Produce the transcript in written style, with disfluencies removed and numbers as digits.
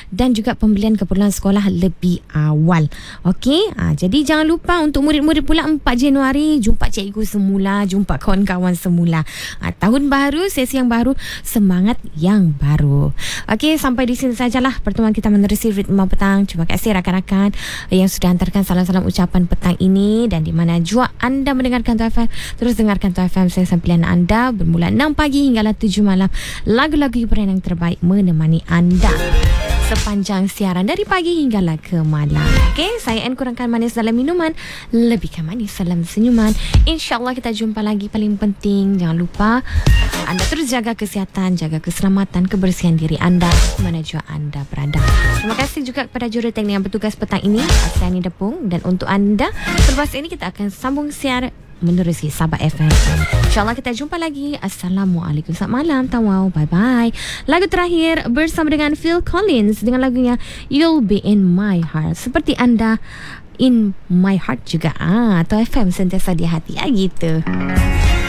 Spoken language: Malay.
dan juga pembelian keperluan sekolah lebih awal. Okey, jadi jangan lupa untuk murid-murid pula 4 Januari jumpa cikgu semula, jumpa kawan-kawan semula. Tahun baru, sesi yang baru, semangat yang baru. Okey, sampai di sini sajalah pertemuan kita menerusi Ritma Petang. Terima kasih rakan-rakan yang sudah hantarkan salam-salam ucapan petang ini, dan di mana jua anda mendengarkan Tu FM, terus dengarkan Tu FM, saya pilihan anda bermula 6 pagi hinggalah 7 malam. Lagu-lagu hiburan yang terbaik menemani anda sepanjang siaran dari pagi hinggalah ke malam. Okey, saya N kurangkan manis dalam minuman, lebihkan manis dalam senyuman. InsyaAllah kita jumpa lagi. Paling penting, jangan lupa anda terus jaga kesihatan, jaga keselamatan, kebersihan diri anda mana jua anda berada. Terima kasih juga kepada juruteknik yang bertugas petang ini, Asani Depung. Dan untuk anda, selepas ini kita akan sambung siar menerusi Sabah FM. InsyaAllah kita jumpa lagi. Assalamualaikum. Selamat malam. Tawau. Bye-bye. Lagu terakhir bersama dengan Phil Collins dengan lagunya You'll Be In My Heart. Seperti anda in my heart juga. Tu FM sentiasa di hati. Gitu.